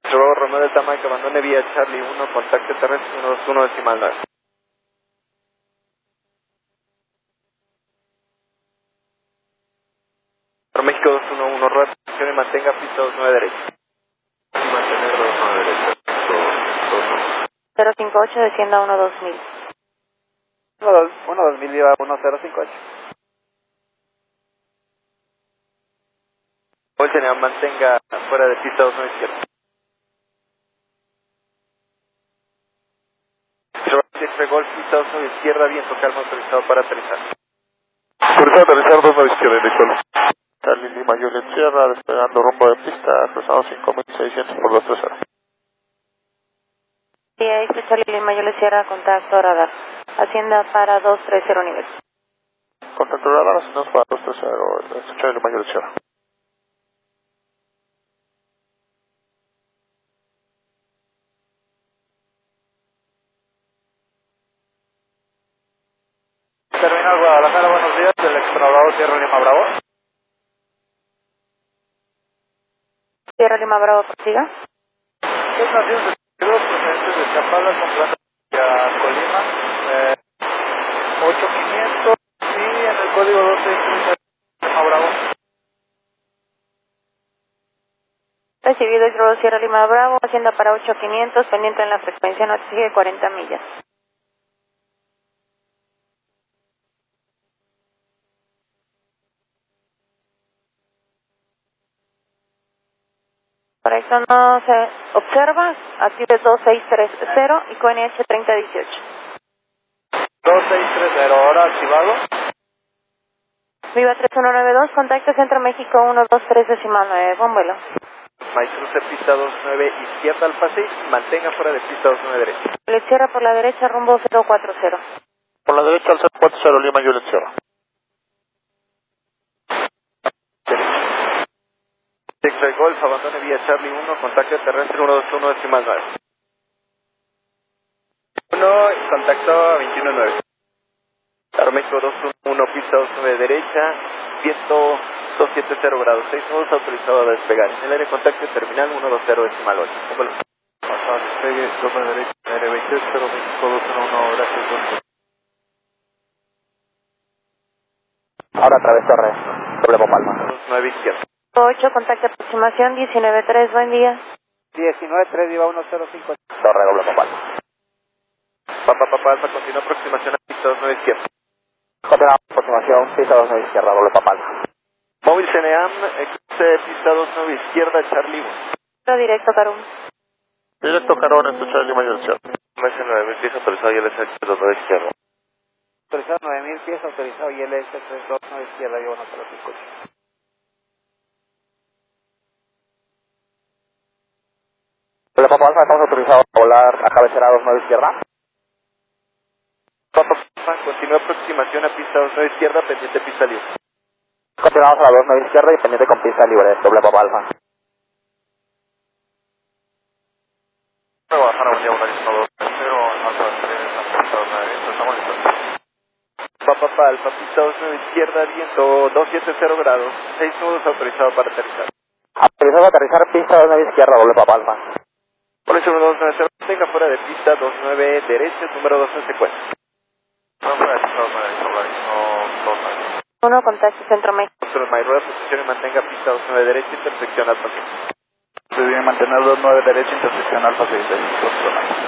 Observador Romeo del Tamayo, abandone vía Charlie 1, contacto terrestre 121 decimal 9. México 211, reposición y mantenga pista 29 derecha. Mantener 29 derecha. 058 descienda a 12000. 12000 lleva 1058. Volcania, mantenga fuera de pista 29 izquierda. Golf, pista 29 izquierda, viento calma, autorizado para aterrizar. Autorizado a aterrizar 29 izquierda, director. Charlie Lima Juliet Sierra, despegando rumbo de pista, cruzado 5600 por 230. Sí, ahí está Charlie Lima, yo le cierra contacto radar. Hacienda para 230 nivel. Contacto radar, ascendemos para 230, Charlie Lima Juliet Sierra. Terminal Guadalajara, buenos días, el extradado Sierra Lima Bravo. Sierra Lima Bravo, prosiga. Es nación 62, procedentes de Chapala, con planta a Colima, 8500 y en el código 12 Lima Bravo. Recibido el Sierra Lima Bravo, Hacienda para 8500, pendiente en la frecuencia, no sigue 40 millas. Para eso no se observa, active 2630 y QNH 3018. 2630, ahora activado. Viva 3192, contacto Centro México 123 decimal 9, buen vuelo. Maicruce pista 29 izquierda Alfa 6, mantenga fuera de pista 29 derecha. Le cierra por la derecha rumbo 040. Por la derecha al 040 Lima Juliet Sierra. X-Ray Golf, abandone vía Charlie 1, contacto terrestre 121 decimal 9. 1, contacto a 21.9. Aeroméxico 211, pista 29 derecha, viento 270 grados, 6 nudos, autorizado a despegar. En el aire contacto terminal 120 decimal 8. Bueno. Pasado despegue, 29 derecha, R28, Aeroméxico 211, gracias. Ahora a través Torres, doble Palma. 29 izquierda. 8, contacto aproximación 193, buen día. 19-3, iba 105. Torre, doble Palma. Papá, Alfa, continúa aproximación a pista 29 izquierda. Continuamos aproximación, pista 29 izquierda, doble Palma. Móvil CNEAM, cruce pista 29 izquierda, Charlie 1. Directo, Carum. Directo Carón, en Charlie Lima Juliet Sierra. MS 9000 pies autorizado y LS 29 izquierda. Autorizado 9000 pies, autorizado y LS 329 izquierda, yo 105. Doble Papa Alfa, estamos autorizados a volar a cabecera 29 izquierda. Papá, continúa aproximación a pista 29 izquierda, pendiente pista libre. Continuamos a la 29 izquierda y pendiente con pista libre, doble Papa Alfa. Guadalajara, un día 1 listo 2, 0, Alfa 3, pista 29, estamos listos. Papá, Alfa, pista 29 izquierda, viento 270 grados, 6 nudos, autorizado para aterrizar. Autorizado a aterrizar pista 29 izquierda, doble Papa Alfa. Policio 290, tenga fuera de pista 29 derecha, número 2 en secuencia. No, fuera de pista 29, no, 1, contacto Centro México. My rueda, posición y mantenga pista 29 derecha, intersección Alfa 6. Se debe mantener 29 derecha, intersección Alfa 6.